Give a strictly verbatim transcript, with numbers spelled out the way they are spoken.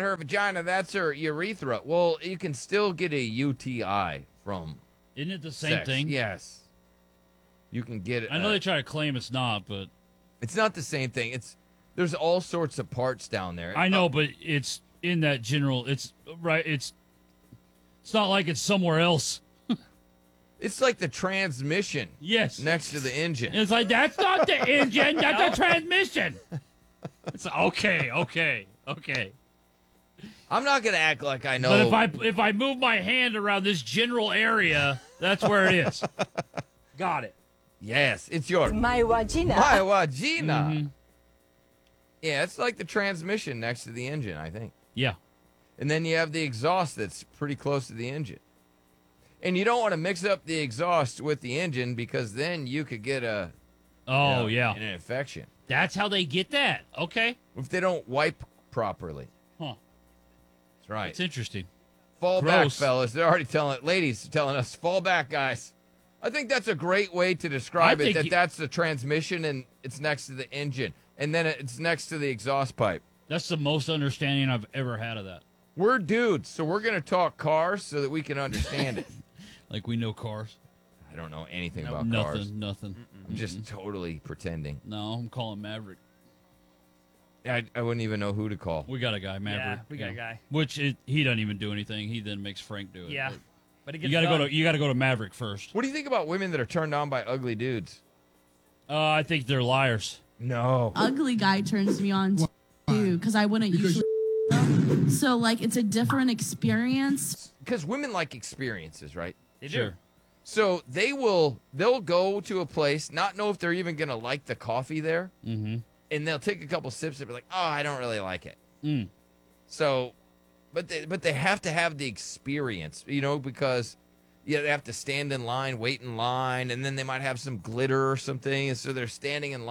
her vagina. That's her urethra. Well, you can still get a U T I from Isn't it the same sex. thing? Yes. You can get it. I know uh, they try to claim it's not, but It's not the same thing. It's There's all sorts of parts down there. I know, Uh, but it's in that general. It's right. It's it's not like it's somewhere else. It's like the transmission Yes. next to the engine. It's like that's not the engine. That's the transmission. It's okay. Okay. Okay. I'm not gonna act like I know. But if I if I move my hand around this general area, that's where it is. Got it. Yes, it's your My vagina. my vagina. Mhm. Yeah, it's like the transmission next to the engine, I think. Yeah. And then you have the exhaust that's pretty close to the engine. And you don't want to mix up the exhaust with the engine because then you could get a Oh you know, yeah. an infection That's how they get that. Okay. if they don't wipe properly. Huh. That's right. It's interesting. Fall back, gross. fellas. They're already telling ladies telling us fall back, guys. I think that's a great way to describe I it. think That you- that's the transmission and it's next to the engine, and then it's next to the exhaust pipe. That's the most understanding I've ever had of that. We're dudes, so we're gonna talk cars so that we can understand it. Like we know cars. I don't know anything about nothing. cars. Nothing. I'm just totally pretending. No, I'm calling Maverick. I, I wouldn't even know who to call. We got a guy, Maverick. we got a guy. Which it, he doesn't even do anything. He then makes Frank do it. Yeah. But But it you gets gotta go done. to you gotta go to Maverick first. What do you think about women that are turned on by ugly dudes? Uh, I think they're liars. No. Ugly guy turns me on too because I wouldn't usually. Them. So like it's a different experience. Because women like experiences, right? They do. Sure. So they will they'll go to a place, not know if they're even gonna like the coffee there, Mm-hmm. and they'll take a couple sips and be like, oh, I don't really like it. Mm. So, but they, but they have to have the experience, you know, because yeah, they have to stand in line, wait in line, and then they might have some glitter or something, and so they're standing in line.